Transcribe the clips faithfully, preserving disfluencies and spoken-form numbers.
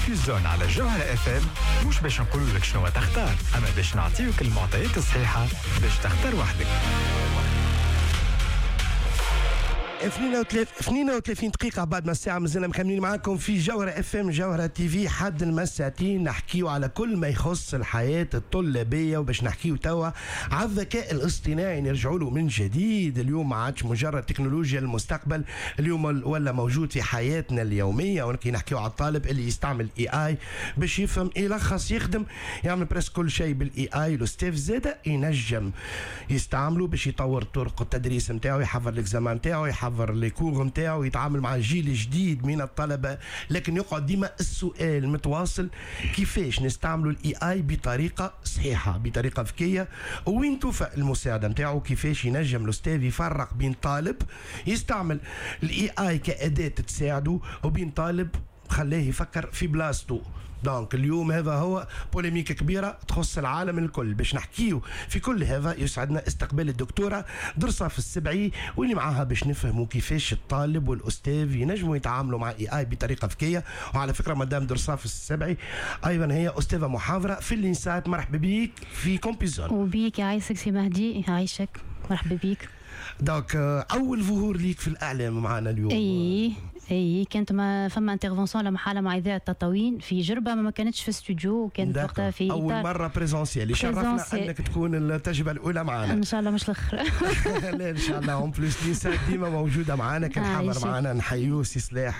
كومبيوزون على جوهرة اف ام مش باش نقول لك شنو تختار، اما باش نعطيوك المعطيات الصحيحه باش تختار وحدك. اثنين وثلاثين دقيقة بعد ما الساعة مازلنا مكملين معاكم في جوهرة اف ام جوهرة تي في حد المساتين، نحكيو على كل ما يخص الحياة الطلابية، وباش نحكيو توا على الذكاء الاصطناعي نرجعوا له من جديد. اليوم ما عادش مجرد تكنولوجيا المستقبل، اليوم ولا موجود في حياتنا اليومية. ونحكي نحكيو على الطالب اللي يستعمل اي اي باش يفهم، يلخص، يخدم، يعمل بريس كل شيء بالاي اي. الاستاذ زاده ينجم يستعمله باش يطور طرق التدريس نتاعو، يحضر الاكزامان نتاعو، يحضر لي كور نتاعو، يتعامل مع جيل جديد من الطلبه. لكن يقعد ديما السؤال متواصل، كيفاش نستعملوا الاي اي بطريقه صحيحه، بطريقه ذكيه، وين توفى المساعده نتاعو، كيفاش ينجم الاستاذ يفرق بين طالب يستعمل الاي اي كاداه تساعده وبين طالب خليه يفكر في بلاصتو. دونك اليوم هذا هو بوليميك كبيرة تخص العالم الكل. باش نحكيو في كل هذا يسعدنا استقبال الدكتورة درصاف السبعي، واللي معاها باش نفهموا كيفاش الطالب والأستاذ ينجموا يتعاملوا مع اي اي بطريقة ذكية. وعلى فكرة مدام درصاف السبعي أيضا هي أستاذة محاضرة في اللينسات. مرحبا بيك في كومبيزون. وبيك يعيشك سي مهدي، يعيشك، مرحبا بيك. دونك أول ظهور ليك في الإعلام معنا اليوم. اي اي كانت ما فما انترفونسيون لما حاله مع اذاعه تطاوين في جربه، ما كانتش في استوديو، كانت وقتها في اول مره بريزونسيال. يشرفنا انك تكون التجربه الاولى معنا ان شاء الله، مش الاخر. لا ان شاء الله. اون بليس لينسات ديما موجوده معنا، كان حاضر معنا نحيوه سي صلاح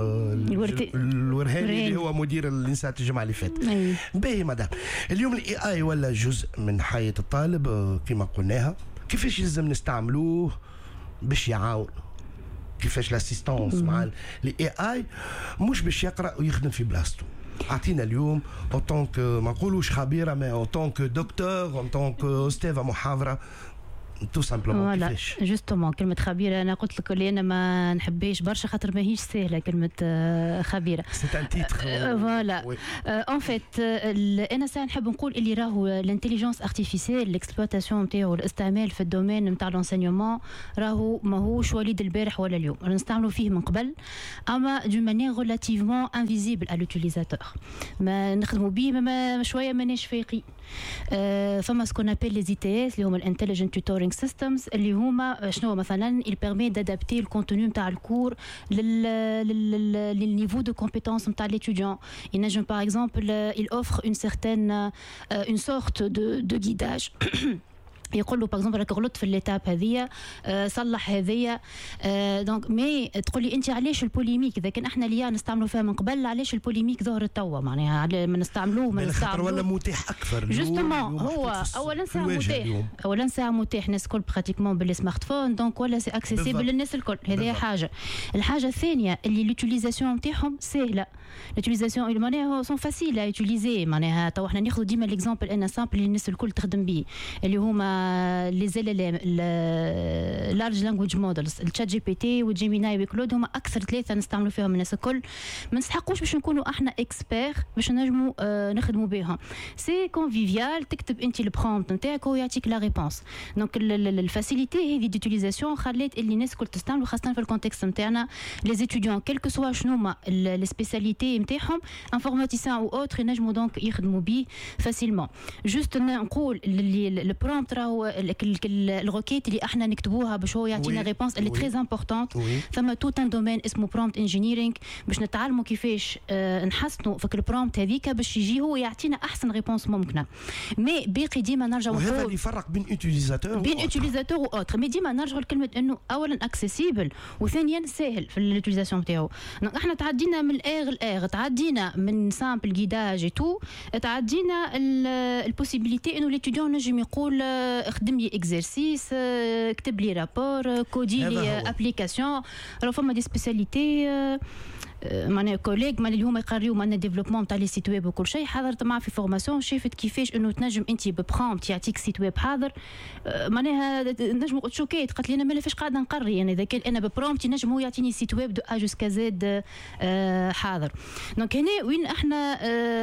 الورهاني اللي هو مدير اللينسات الجمعه اللي فاتت. باهي مدام، اليوم الاي اي ولا جزء من حياه الطالب كما قلناها، كيفاش لازم نستعملوه باش يعاون؟ كيفاش لاسيستونس مع الاي اي مش باش يقرا ويخدم في بلاصتو؟ اعطينا اليوم اونطونك ما نقولوش خبيره، ما اونطونك دكتور، اونطونك استاذه محاضره، تو سامبلومون كيفاش؟ جوستومون كلمة خبيرة أنا قلت لك اللي أنا ما نحبهاش برشا، خاطر ماهيش سهلة كلمة خبيرة. سي ان تيتر. فوالا اون فيت أنا ساعة نحب نقول اللي راهو الانتيليجنس ارتيفيسيال الاكسبلواتاسيون نتاعو، الاستعمال في الدومين نتاع لونسينيومون راهو ماهوش وليد البارح ولا اليوم، نستعملوا فيه من قبل، أما دو مانيير ريلاتيفمون انفيزيبل على لوتيليزاتور. ما نخدموا به ما شوية ماناش فايقين. فما سكون ابيل لي زي تي اس اللي هما الانتليجنت توتورينغ سيستمز، اللي هما شنو مثلا il permet d'adapter le contenu نتاع الكور للنيفو دو كومبيتونس نتاع l'étudiant. ينجم par exemple il offre une certaine une sorte de de guidage. يقول له باغ راك غلطت في الليتاب هذيا، أه صلح هذيا. أه دونك مي تقول لي انت علاش البوليميك اذا كان احنا اللي نستعملوا فيها من قبل، علاش البوليميك ظهرت توا؟ معناها ما نستعملوه ما نستعملوه ولا متاح اكثر جوستومون. هو اولا ساعه متاح، اولا ساعه متاح الناس الكل براتيكمون بالسمارت فون، دونك ولا سي اكسيسيبل للناس الكل. هذه حاجه. الحاجه الثانيه اللي لوتيليزاسيون نتاعهم سهله، لوتيليزاسيون معناها سون فاسيل ا يوتيليزي. معناها تو احنا ناخذ ديما ليكزامبل انا سامبل اللي الناس الكل تخدم به، اللي هما لي زي لارج لانجويج مودلز، الشات جي بي تي والجيميناي وكلود، هما اكثر ثلاثه نستعملوا فيهم الناس الكل. ما نستحقوش باش نكونوا احنا اكسبير باش نجموا آه نخدموا بهم. سي كونفيفيال، تكتب انت البرومبت نتاعك ويعطيك لا ريبونس. دونك الفاسيليتي هذه ديوتيليزاسيون خلات اللي الناس الكل تستعملوا، خاصه في الكونتكست نتاعنا لي زيتيديون كيلكو سوا شنو هما لي سبيسياليتي نتاعهم، انفورماتيسيان او اوتر، ينجموا دونك يخدموا به فاسيلمون. جوست نقول البرومبت راهو الروكيت اللي احنا نكتبوها باش هو يعطينا ريبونس اللي تري امبورطونت. ثم توت ان دومين اسمه برومبت انجينيرينغ باش نتعلموا كيفاش اه نحسنوا في البرومبت هذيك باش يجي هو يعطينا احسن ريبونس ممكنه. مي باقي ديما نرجع نقول وهذا اللي يفرق بين يوتيليزاتور بين يوتيليزاتور واوتر. مي ديما نرجعوا لكلمه انه اولا اكسيسيبل وثانيا سهل في اليوتيليزاسيون نتاعو. احنا تعدينا من الاغ الاغ، تعدينا من سامبل جيداج تو، تعدينا البوسيبيليتي انه ليتيديون نجم يقول اخدم لي اكزرسيس، كتب لي رابور، كودي لي ابليكاسيون. راه فما دي سبيسياليتي معناها كوليج معناها اللي هما يقريو معنا ديفلوبمون تاع لي سيت ويب وكل شيء. حضرت معاه في فورماسيون، شافت كيفاش انه تنجم انت ببرومبت يعطيك سيت ويب حاضر. معناها نجم شوكيت، قالت لي انا ما فاش قاعده نقري، يعني اذا كان انا ببرومبت ينجم هو يعطيني سيت ويب دو ا جوسكا زد حاضر. دونك هنا وين احنا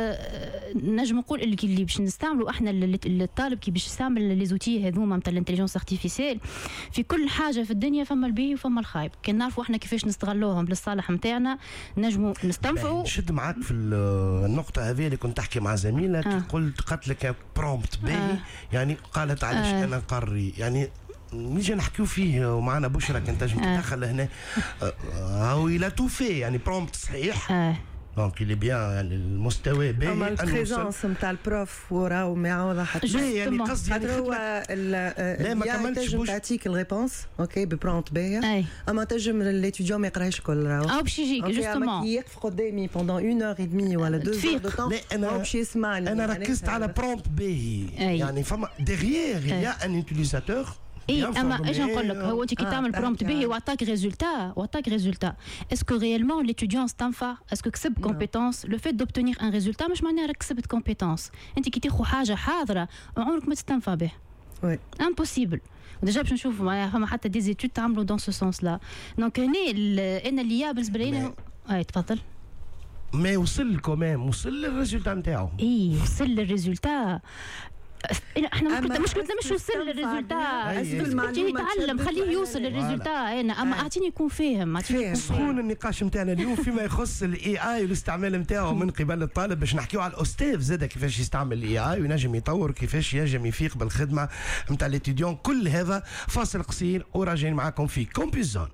نجم نقول اللي باش نستعملوا احنا الطالب كي باش يستعمل لي زوتي هذوما نتاع الانتليجنس ارتيفيسيال في كل حاجه في الدنيا، فما الباهي وفما الخايب. كان نعرفوا احنا كيفاش نستغلوهم للصالح نتاعنا نجموا نستنفعوا. نشد معاك في النقطه هذه اللي كنت تحكي مع زميلك آه. قلت قالت لك برومبت باهي آه. يعني قالت علاش آه. انا نقري يعني نيجي نحكيو فيه ومعنا بشرى كنت تنجم آه. تدخل هنا هاو الى تو في يعني برومبت صحيح آه. دونك اللي بيان يعني المستوى باهي اما البريزونس نتاع البروف وراو ما واضح يعني قصدي يعني هو لا ما كملتش باش تعطيك الريبونس اوكي ببرومبت باهي اما تنجم ليتيديون ما يقراش كل راهو او باش يجيك جوستومون يقف قدامي بوندون اون اور اي دمي ولا دو اور دو طون لا انا باش يسمعني انا ركزت على برومبت باهي يعني فما ديغيير يا ان يوتيليزاتور اي اما اجي نقول لك هو انت كي تعمل برومبت به واعطاك ريزولتا واعطاك ريزولتا اسكو ريالمون ليتيديون استنفع اسكو كسب كومبيتونس لو فيت دوبتونيغ ان ريزولتا مش معناها راك كسبت كومبيتونس انت كي تاخذ حاجه حاضره عمرك ما تستنفع به وي امبوسيبل ديجا باش نشوفوا معناها فما حتى دي زيتود تعملوا دون سو سونس لا دونك هنا انا اللي يا بالنسبه لي اي تفضل ما وصل كومام وصل للريزولتا نتاعو اي وصل للريزولتا احنا مشكلتنا مشكلتنا مش وصل للريزولتا يتعلم خليه يوصل للريزولتا انا اما اعطيني يكون فاهم اعطيني سخون النقاش نتاعنا اليوم فيما يخص الاي اي والاستعمال نتاعو من قبل الطالب باش نحكيو على الاستاذ زاد كيفاش يستعمل الاي اي وينجم يطور كيفاش ينجم يفيق بالخدمه نتاع ليتيديون كل هذا فاصل قصير وراجعين معاكم في كومبيزون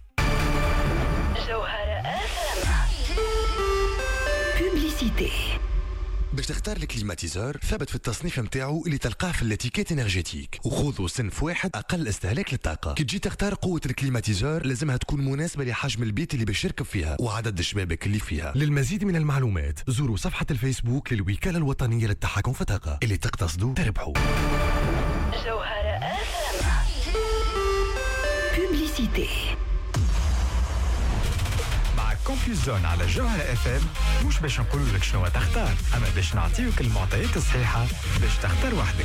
جوهرة بوبليسيتي. باش تختار الكليماتيزور ثابت في التصنيف نتاعو اللي تلقاه في الاتيكيت انرجيتيك وخذوا صنف واحد اقل استهلاك للطاقه. كي تجي تختار قوه الكليماتيزور لازمها تكون مناسبه لحجم البيت اللي باش يركب فيها وعدد الشبابك اللي فيها. للمزيد من المعلومات زوروا صفحه الفيسبوك للوكاله الوطنيه للتحكم في الطاقه اللي تقتصدوا تربحوا. جوهرة بوبليسيتي. كومبيزون على جوهرة اف ام مش باش نقول لك شنو تختار اما باش نعطيوك المعطيات الصحيحه باش تختار وحدك.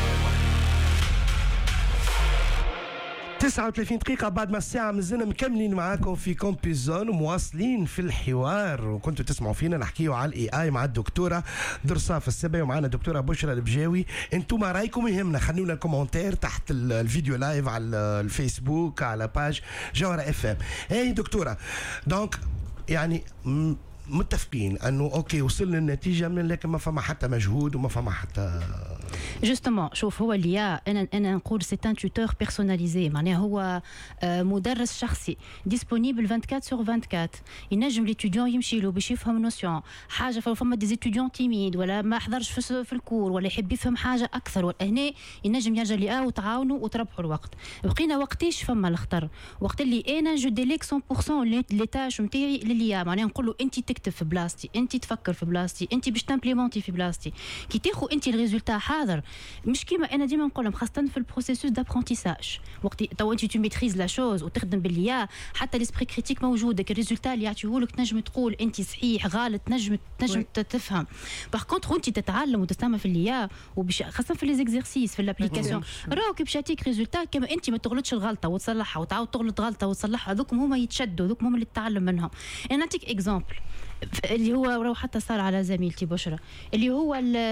تسعة وثلاثين دقيقة بعد ما الساعة مازلنا مكملين معاكم في كومبيزون ومواصلين في الحوار وكنتوا تسمعوا فينا نحكيو على الاي اي مع الدكتورة درصاف السبعي ومعنا الدكتورة بشرى البجاوي. انتم رايكم يهمنا خلونا الكومنتير تحت الفيديو لايف على الفيسبوك على باج جوهرة اف ام. اي دكتورة دونك يعني متفقين انه اوكي وصلنا النتيجه من لكن ما فما حتى مجهود وما فما حتى جوستومون شوف هو اللي انا انا نقول سي ان توتور بيرسوناليزي معناها هو مدرس شخصي ديسپونيبل أربعة وعشرين سور أربعة وعشرين ينجم ليتيديون يمشي له باش يفهم نوسيون حاجه فما دي زيتيديون تيميد ولا ما حضرش في, في الكور ولا يحب يفهم حاجه اكثر هنا ينجم يرجع لي وتعاونوا وتربحوا الوقت. بقينا وقتاش فما الخطر وقت اللي انا جو ديليك مية بالمية لي تاش نتاعي لليا معناها نقول له انت تكتب في بلاصتي انت تفكر في بلاصتي انت باش تمبليمونتي في بلاصتي كي تاخذ انت الريزولتا حاضر مش كيما انا ديما نقول لهم خاصه في البروسيسوس دابرونتيساج وقت تو انت تو ميتريز لا شوز وتخدم بالليا حتى ليسبري كريتيك موجود الريزولتا اللي يعطيهولك تنجم تقول انت صحيح غلط تنجم تنجم تفهم. باغ كونتر انت تتعلم وتستعمل في الليا وبش خاصه في لي زيكزيرسيس في الابليكاسيون راهو كي باش يعطيك ريزولتا كما انت ما تغلطش الغلطه وتصلحها وتعاود تغلط غلطه وتصلحها هذوكم هما يتشدوا هذوك هما اللي تتعلم منهم. انا نعطيك اكزامبل اللي هو راهو حتى صار على زميلتي بشرى اللي هو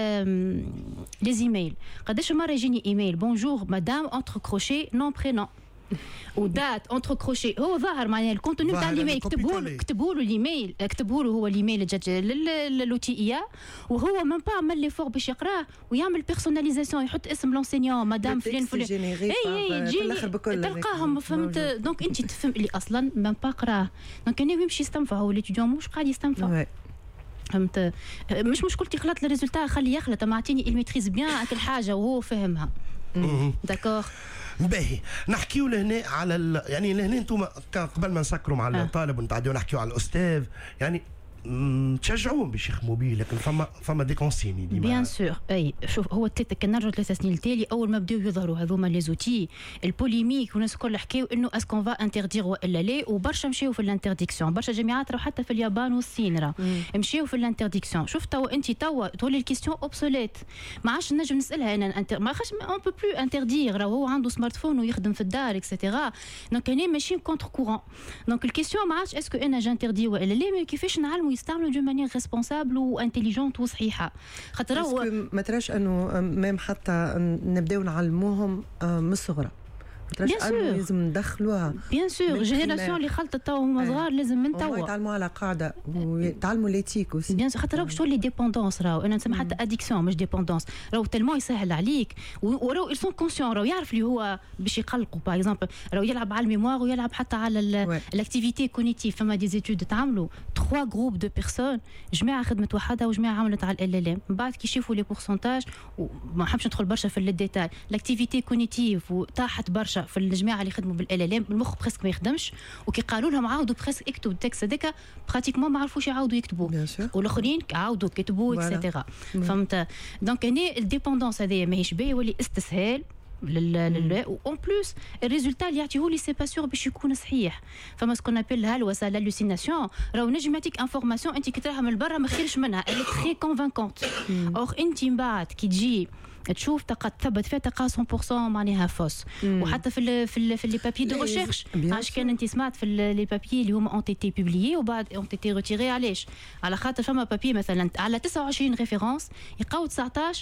لي زيميل قداش مره يجيني ايميل بونجور مدام انتر كروشي نون برينون ودات انتر كروشي هو ظاهر معناها الكونتوني تاع الايميل كتبوا له كتبوا له الايميل كتبوا له هو الايميل للوتي اي وهو من با عمل لي فور باش يقراه ويعمل بيرسوناليزاسيون يحط اسم لونسينيون مدام فلان فلان اي اي تلقاهم فهمت دونك انت تفهم اللي اصلا من با قراه دونك انا يمشي يستنفع هو ليتيديون مش قاعد يستنفع فهمت مش مشكلتي خلط الريزولتا خليه يخلط ما اعطيني الميتريز بيان كل حاجه وهو فهمها داكور. باهي نحكيو لهنا على ال... يعني لهنا انتم قبل ما نسكروا مع الطالب ونتعديو نحكيو على الاستاذ يعني تشجعوهم باش يخدموا به لكن فما فما دي كونسيني ديما بيان سور اي شوف هو التلت كان نرجعوا ثلاث سنين التالي اول ما بداو يظهروا هذوما لي زوتي البوليميك والناس الكل حكاو انه اسكون فا انتردير والا لا وبرشا مشاو في الانترديكسيون برشا جامعات راهو حتى في اليابان والصين راه مشاو في الانترديكسيون. شوف توا انت توا تولي الكيستيون اوبسوليت ما عادش نجم نسالها انا انت ما خاش اون بو بلو انتردير راهو هو عنده سمارت فون ويخدم في الدار اكسيتيرا دونك انا ماشي كونتر كورون دونك الكيستيون ما عادش اسكو انا جانتردي والا لا مي كيفاش نعلموا يستعملوا دو مانيير ريسبونسابل وانتيليجونت وصحيحه خاطر هو ما تراش انه ميم حتى نبداو نعلموهم من الصغر بيان سور لازم ندخلوها بيان سور جينيراسيون اللي خلطت تو هما صغار لازم من توا يتعلموا على قاعده ويتعلموا ليتيك وسي بيان سور خاطر راهو شغل لي ديبوندونس راهو انا نسمي حتى اديكسيون مش ديبوندونس راهو تالمون يسهل عليك وراهو ils sont conscients راهو يعرف اللي هو باش يقلقوا باغ اكزومبل راهو يلعب على الميموار ويلعب حتى على الاكتيفيتي كونيتيف فما دي زيتود تعملوا ثلاثة جروب دو بيرسون جماعه خدمت وحدها وجماعه عملت على ال ال ام من بعد كي يشوفوا لي بورسونتاج وما نحبش ندخل برشا في الديتاي الاكتيفيتي كونيتيف وطاحت برشا في الجماعه اللي خدموا بالال ال ام المخ بريسك ما يخدمش وكي قالوا لهم عاودوا بريسك اكتبوا التكست هذاك براتيكمون ما عرفوش يعاودوا يكتبوا والاخرين عاودوا كتبوا اكسيتيرا فهمت دونك هنا الديبوندونس هذه ماهيش باهيه يولي استسهال لل اون بلوس الريزولتا اللي يعطيوه لي سي با سور باش يكون صحيح فما سكون ابل الهلوسه لالوسيناسيون راهو نجم يعطيك انفورماسيون انت كي تراها من برا ما خيرش منها اللي تري كونفانكونت اور انت من بعد كي تجي تشوف تقد تثبت فيها تلقى مية بالمية معناها فوس وحتى في ال في ال في لي بابي دو ريشيرش علاش كان انت سمعت في لي بابي اللي هما اون تي بوبليي وبعد اون تي ريتيري علاش على خاطر فما بابي مثلا على تسعة وعشرين ريفيرونس يلقاو تسعطاش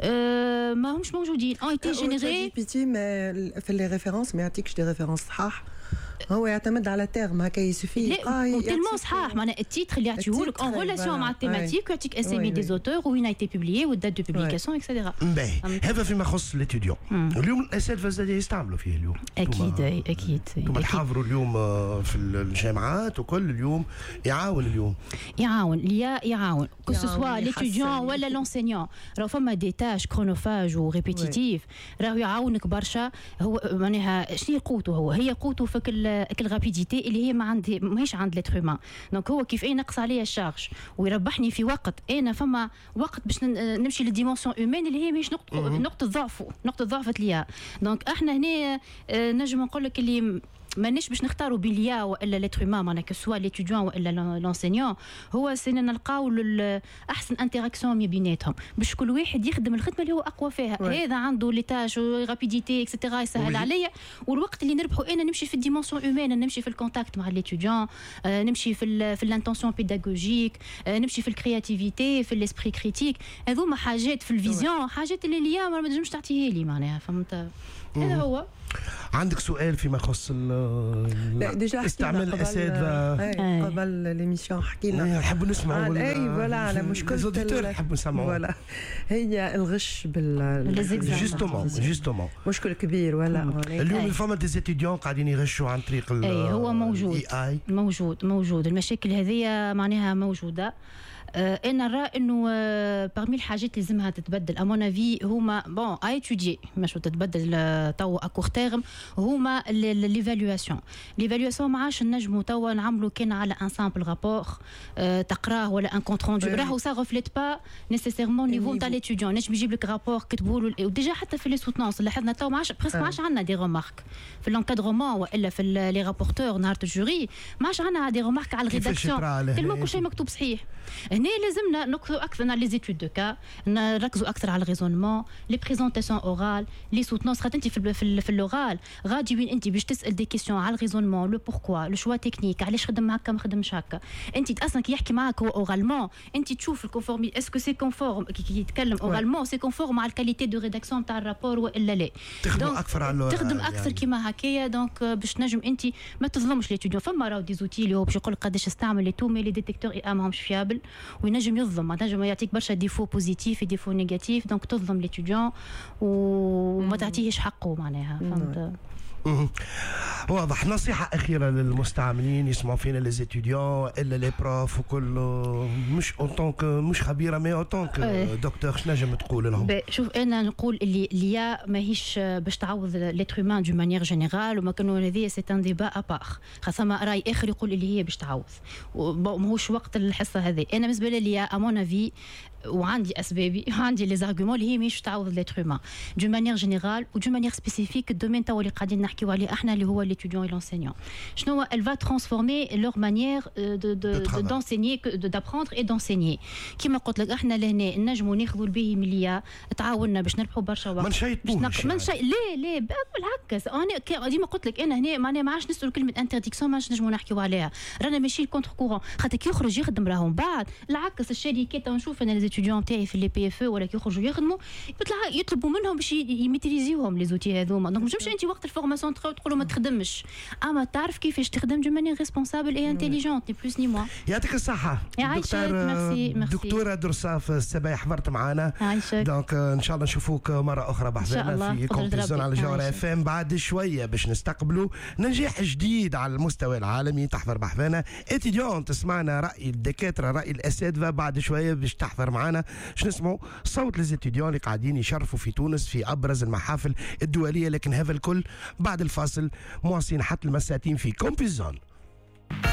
أه ما همش موجودين اون تي جينيري بيتي ما في لي ريفيرونس ما يعطيكش دي ريفيرونس صحاح هو يعتمد على تيرم هكا يسوفي لا تيلمون صحاح معناها التيتر اللي يعطيهولك اون ريلاسيون مع التيماتيك يعطيك اس ام اي دي زوتور وين ايتي بوبليي والدات دو بوبليكاسيون اكسيتيرا باهي هذا فيما يخص ليتيديون اليوم الاساتذه يستعملوا فيه اليوم اكيد اكيد انتم تحاضروا اليوم في الجامعات وكل اليوم يعاون اليوم يعاون يا يعاون كو سوا ليتيديون ولا لونسينيون راهو فما دي تاش كرونوفاج وريبيتيتيف راهو يعاونك برشا هو معناها شنو قوته هو هي قوته فك الرابيديتي اللي هي ما عندي ماهيش عند لتر هومان دونك هو كيف اي نقص عليا الشارج ويربحني في وقت انا فما وقت باش نمشي للديمونسيون هومان اللي هي ماهيش نقطه نقطه ضعفه نقطه ضعف ليا دونك احنا هنا نجم نقول لك اللي مانيش باش نختاروا بليا والا لتر هومان معناها كسوا ليتيديون والا لونسينيون هو سينا نلقاو احسن انتراكسيون ما بيناتهم باش كل واحد يخدم الخدمه اللي هو اقوى فيها هذا عنده لي تاش رابيديتي اكسيتيرا يسهل عليا والوقت اللي نربحه انا نمشي في الديمونسيون هومان نمشي في الكونتاكت مع ليتيديون آه نمشي في ال في الانتونسيون بيداغوجيك آه نمشي في الكرياتيفيتي في الاسبري كريتيك هذوما حاجات في الفيزيون حاجات اللي اليوم ما نجمش تعطيها لي معناها فهمت هذا هو عندك سؤال فيما يخص استعمال الاساتذه قبل ليميسيون حكينا نحبوا نسمعوا اي فوالا على مشكله نحبوا نسمعوا فوالا هي الغش بال جوستومون جوستومون مشكل كبير ولا اليوم فما دي زيتيديون قاعدين يغشوا عن طريق ال اي هو موجود موجود موجود المشاكل هذه معناها موجوده أه انا نرى انه أه برمي الحاجات اللي لازمها تتبدل امون افي هما بون ايتودي مش تتبدل توا اكور تيرم هما ليفالواسيون ليفالواسيون ما عادش نجموا توا نعملوا كان على ان سامبل رابور أه تقراه ولا ان كونت روندو راهو سا ريفليت با نيسيسيرمون نيفو نتاع ليتيديون نجم يجيب لك رابور كتبوا له وديجا حتى في لي سوتونس لاحظنا توا ما عادش بريسك ما عادش عندنا دي ريمارك في الانكادرومون والا في لي رابورتور نهار الجوري ما عادش عندنا دي ريمارك على الريداكسيون تلمو كل شيء مكتوب صحيح هنا لازمنا نركزوا اكثر على لي زيتود دو كا نركزوا اكثر على الريزونمون لي بريزونطاسيون اورال لي سوتونس خاطر انت في في, في اللوغال غادي وين انت باش تسال دي كيسيون على الريزونمون لو بوركوا لو شوا تكنيك علاش خدم هكا ما خدمش هكا انت اصلا كي يحكي معاك هو اورالمون انت تشوف الكونفورمي اسكو سي كونفورم كي يتكلم اورالمون سي كونفورم مع الكاليتي دو ريداكسيون تاع الرابور والا لا تخدم اكثر على تخدم اكثر يعني. كيما هكايا دونك باش نجم انت ما تظلمش ليتيديون فما راهو دي زوتي اللي هو باش يقول لك قداش استعمل لي تو مي لي ديتيكتور اي ماهمش فيابل وينجم يظلم نجم يعطيك برشا ديفو بوزيتيف وديفو نيجاتيف دونك تظلم ليتيديون وما تعطيهش حقه معناها فهمت واضح. نصيحة أخيرة للمستعملين يسمعوا فينا لي زيتيديون إلا لي بروف وكل مش أون طونك مش خبيرة مي أون طونك دكتور شنو نجم تقول لهم؟ شوف أنا نقول اللي ليا ماهيش باش تعوض ليتر هومان دو مانيير جينيرال وما كانوا هذه سي ان ديبا ابار خاصة ما رأي آخر يقول اللي هي باش تعوض ماهوش وقت الحصة هذه. أنا بالنسبة لي أمون أفي وعندي اسبابي وعندي لي زارغومون اللي هي ماهيش تعوض ليتر هومان دو مانيير جينيرال ودو مانيير سبيسيفيك الدومين تاع اللي قاعدين نحكيو عليه احنا اللي هو ليتيديون اي لونسينيون شنو هو elle va transformer leur manière de de d'enseigner d'apprendre et d'enseigner كيما قلت لك احنا لهنا نجموا ناخذوا الباهي من اللي تعاوننا باش نربحوا برشا وقت ما نشيطوش من شيء لا لا بالعكس انا ديما قلت لك انا هنا معناها ما عادش نسالوا كلمه انترديكسيون ما عادش نجموا نحكيو عليها رانا ماشي الكونتر كورون خاطر كي يخرج يخدم راهم بعد العكس الشركات نشوف انا لي ستوديون تاعي في لي بي اف ولا كي يخرجوا يخدموا يطلع يطلبوا منهم باش يميتريزيوهم لي زوتي هذوما دونك مش انت وقت الفورماسيون كونسونطري وتقولوا ما تخدمش، اما تعرف كيفاش تخدم دو ماني ريسبونسابل اي انتيليجونت ني بلوس ني موا. يعطيك الصحة. يعيشك. ميرسي ميرسي. دكتورة درصاف السبايا حضرت معنا. يعيشك. دونك ان شاء الله نشوفوك مرة أخرى بحذانا في كومبيزون على جوهرة اف ام بعد شوية باش نستقبلوا نجاح جديد على المستوى العالمي. تحضر بحذانا اتيديون تسمعنا رأي الدكاترة رأي الأساتذة بعد شوية باش تحضر معنا باش نسمعوا صوت ليزيتيديون اللي قاعدين يشرفوا في تونس في أبرز المحافل الدولية. لكن هذا الكل بعد الفاصل مواصلين حتى المساتين في كومبيزون.